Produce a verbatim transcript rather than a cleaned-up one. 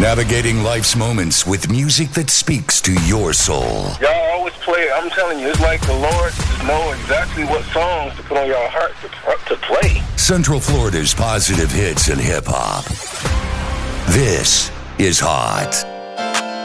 Navigating life's moments with music that speaks to your soul. Y'all always play, I'm telling you, it's like the Lord just know exactly what songs to put on your heart to, to play. Central Florida's positive hits and hip-hop. This is Hot.